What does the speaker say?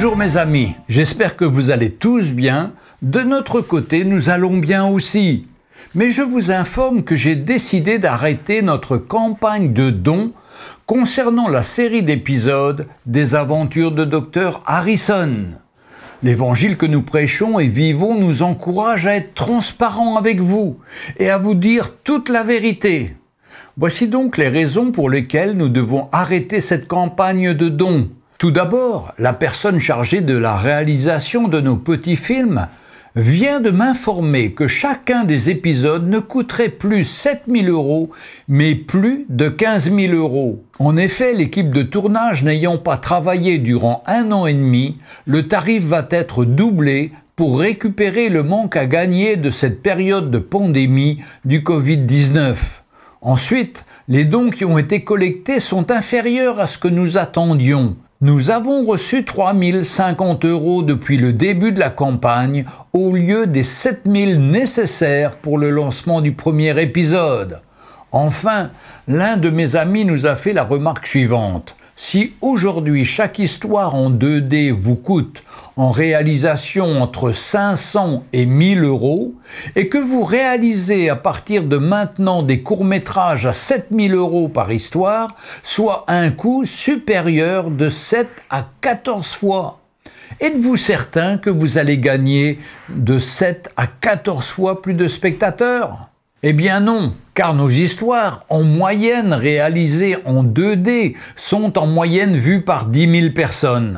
Bonjour mes amis, j'espère que vous allez tous bien. De notre côté, nous allons bien aussi. Mais je vous informe que j'ai décidé d'arrêter notre campagne de dons concernant la série d'épisodes des aventures de Dr Harrison. L'évangile que nous prêchons et vivons nous encourage à être transparents avec vous et à vous dire toute la vérité. Voici donc les raisons pour lesquelles nous devons arrêter cette campagne de dons. Tout d'abord, la personne chargée de la réalisation de nos petits films vient de m'informer que chacun des épisodes ne coûterait plus 7 000 €, mais plus de 15 000 €. En effet, l'équipe de tournage n'ayant pas travaillé durant 1 an et demi, le tarif va être doublé pour récupérer le manque à gagner de cette période de pandémie du Covid-19. Ensuite, les dons qui ont été collectés sont inférieurs à ce que nous attendions. Nous avons reçu 3 050 € depuis le début de la campagne, au lieu des 7 000 nécessaires pour le lancement du premier épisode. Enfin, l'un de mes amis nous a fait la remarque suivante. Si aujourd'hui chaque histoire en 2D vous coûte en réalisation entre 500 et 1 000 € et que vous réalisez à partir de maintenant des courts-métrages à 7 000 € par histoire, soit un coût supérieur de 7 à 14 fois. Êtes-vous certain que vous allez gagner de 7 à 14 fois plus de spectateurs ? Eh bien non, car nos histoires, en moyenne réalisées en 2D, sont en moyenne vues par 10 000 personnes.